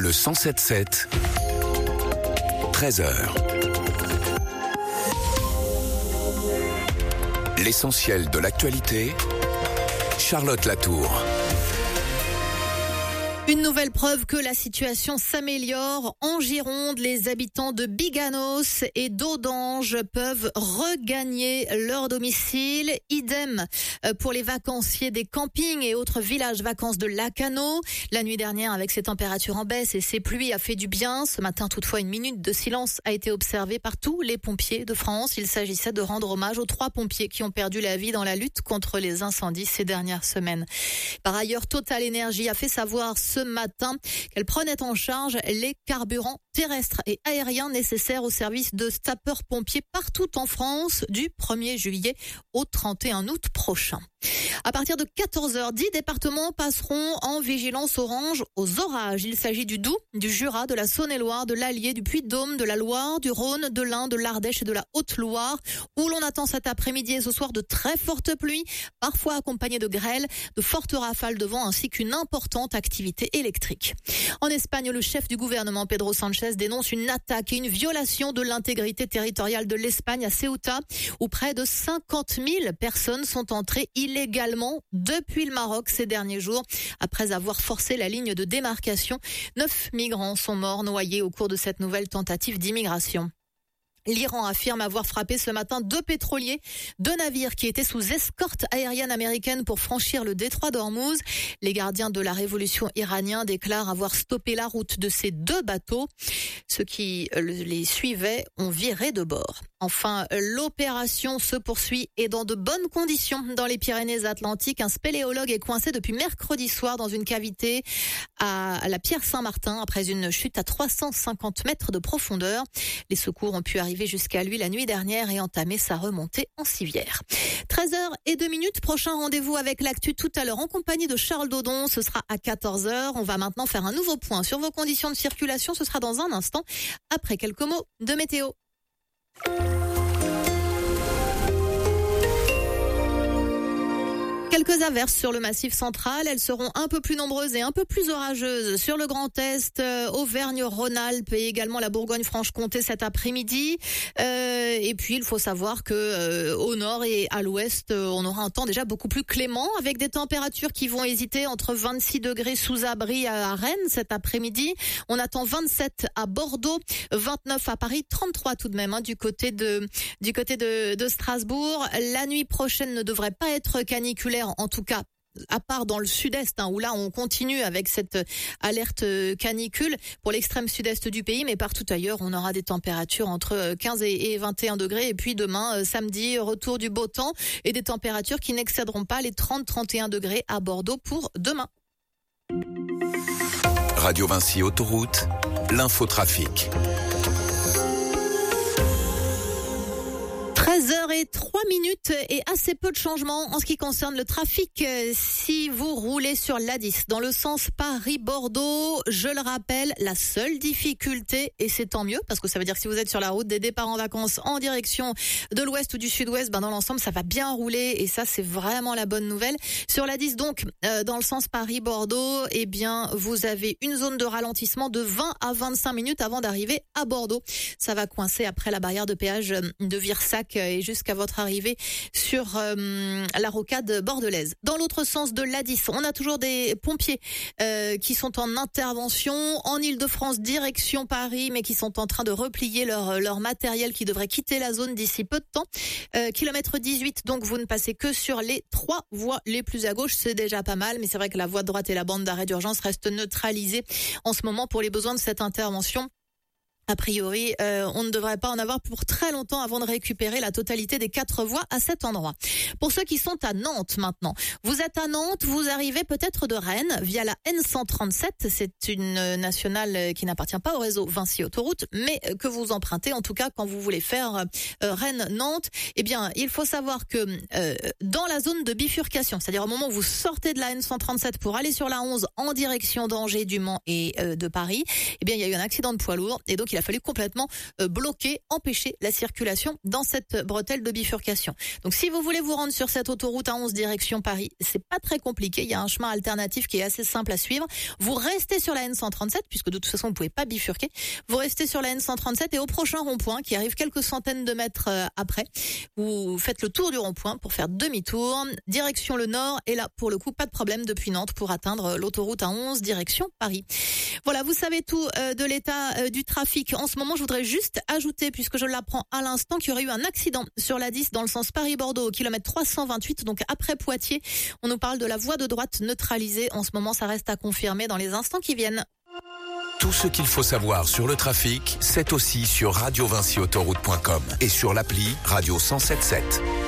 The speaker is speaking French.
Le 107.7, 13h. L'essentiel de l'actualité, Charlotte Latour. Une nouvelle preuve que la situation s'améliore. En Gironde, les habitants de Biganos et d'Audange peuvent regagner leur domicile. Idem pour les vacanciers des campings et autres villages vacances de Lacanau. La nuit dernière, avec ces températures en baisse et ces pluies, a fait du bien. Ce matin, toutefois, une minute de silence a été observée par tous les pompiers de France. Il s'agissait de rendre hommage aux 3 pompiers qui ont perdu la vie dans la lutte contre les incendies ces dernières semaines. Par ailleurs, Total Energy a fait savoir ce matin qu'elle prenait en charge les carburants terrestres et aériens nécessaires au service de sapeurs-pompiers partout en France du 1er juillet au 31 août prochain. À partir de 14h, 10 départements passeront en vigilance orange aux orages. Il s'agit du Doubs, du Jura, de la Saône-et-Loire, de l'Allier, du Puy-de-Dôme, de la Loire, du Rhône, de l'Ain, de l'Ardèche et de la Haute-Loire, où l'on attend cet après-midi et ce soir de très fortes pluies, parfois accompagnées de grêles, de fortes rafales de vent ainsi qu'une importante activité électrique. En Espagne, le chef du gouvernement, Pedro Sánchez, dénonce une attaque et une violation de l'intégrité territoriale de l'Espagne à Ceuta, où près de 50 000 personnes sont entrées illégalement depuis le Maroc ces derniers jours. Après avoir forcé la ligne de démarcation, 9 migrants sont morts noyés au cours de cette nouvelle tentative d'immigration. L'Iran affirme avoir frappé ce matin 2 pétroliers, 2 navires qui étaient sous escorte aérienne américaine pour franchir le détroit d'Ormuz. Les gardiens de la révolution iranienne déclarent avoir stoppé la route de ces 2 bateaux. Ceux qui les suivaient ont viré de bord. Enfin, l'opération se poursuit et dans de bonnes conditions dans les Pyrénées-Atlantiques. Un spéléologue est coincé depuis mercredi soir dans une cavité à la Pierre-Saint-Martin après une chute à 350 mètres de profondeur. Les secours ont pu arriver jusqu'à lui la nuit dernière et entamer sa remontée en civière. 13h02, prochain rendez-vous avec l'actu tout à l'heure en compagnie de Charles Dodon. Ce sera à 14h. On va maintenant faire un nouveau point sur vos conditions de circulation. Ce sera dans un instant après quelques mots de météo. Quelques averses sur le Massif central, elles seront un peu plus nombreuses et un peu plus orageuses sur le Grand Est, Auvergne-Rhône-Alpes et également la Bourgogne-Franche-Comté cet après-midi. Et puis il faut savoir que au nord et à l'ouest, on aura un temps déjà beaucoup plus clément avec des températures qui vont hésiter entre 26 degrés sous abri à Rennes cet après-midi. On attend 27 à Bordeaux, 29 à Paris, 33 tout de même du côté de Strasbourg. La nuit prochaine ne devrait pas être caniculaire. En tout cas, à part dans le sud-est, où là on continue avec cette alerte canicule pour l'extrême sud-est du pays, mais partout ailleurs on aura des températures entre 15 et 21 degrés. Et puis demain, samedi, retour du beau temps et des températures qui n'excéderont pas les 30-31 degrés à Bordeaux pour demain. Radio Vinci Autoroute, l'infotrafic. 13h03 et assez peu de changements en ce qui concerne le trafic. Si vous roulez sur l'A10 dans le sens Paris-Bordeaux, je le rappelle, la seule difficulté, et c'est tant mieux parce que ça veut dire que si vous êtes sur la route des départs en vacances en direction de l'ouest ou du sud-ouest, dans l'ensemble ça va bien rouler et ça c'est vraiment la bonne nouvelle. Sur l'A10 donc, dans le sens Paris-Bordeaux, eh bien vous avez une zone de ralentissement de 20 à 25 minutes avant d'arriver à Bordeaux. Ça va coincer après la barrière de péage de Virsac et jusqu'à votre arrivée sur la rocade bordelaise. Dans l'autre sens de l'A10, on a toujours des pompiers qui sont en intervention en Île-de-France direction Paris, mais qui sont en train de replier leur matériel qui devrait quitter la zone d'ici peu de temps. Kilomètre 18, donc vous ne passez que sur les 3 voies les plus à gauche, c'est déjà pas mal, mais c'est vrai que la voie de droite et la bande d'arrêt d'urgence restent neutralisées en ce moment pour les besoins de cette intervention. A priori, on ne devrait pas en avoir pour très longtemps avant de récupérer la totalité des 4 voies à cet endroit. Pour ceux qui sont à Nantes maintenant, vous êtes à Nantes, vous arrivez peut-être de Rennes via la N137. C'est une nationale qui n'appartient pas au réseau Vinci Autoroute, mais que vous empruntez en tout cas quand vous voulez faire Rennes-Nantes. Eh bien, il faut savoir que dans la zone de bifurcation, c'est-à-dire au moment où vous sortez de la N137 pour aller sur la 11 en direction d'Angers, du Mans et de Paris, eh bien il y a eu un accident de poids lourd et donc il a fallu complètement bloquer, empêcher la circulation dans cette bretelle de bifurcation. Donc si vous voulez vous rendre sur cette autoroute A11 direction Paris, c'est pas très compliqué, il y a un chemin alternatif qui est assez simple à suivre. Vous restez sur la N137 puisque de toute façon vous pouvez pas bifurquer. Vous restez sur la N137 et au prochain rond-point qui arrive quelques centaines de mètres après, vous faites le tour du rond-point pour faire demi-tour, direction le nord et là pour le coup pas de problème depuis Nantes pour atteindre l'autoroute A11 direction Paris. Voilà, vous savez tout de l'état du trafic. En ce moment, je voudrais juste ajouter, puisque je l'apprends à l'instant, qu'il y aurait eu un accident sur la 10 dans le sens Paris-Bordeaux au kilomètre 328, donc après Poitiers. On nous parle de la voie de droite neutralisée. En ce moment, ça reste à confirmer dans les instants qui viennent. Tout ce qu'il faut savoir sur le trafic, c'est aussi sur radiovincyautoroute.com et sur l'appli Radio 107.7.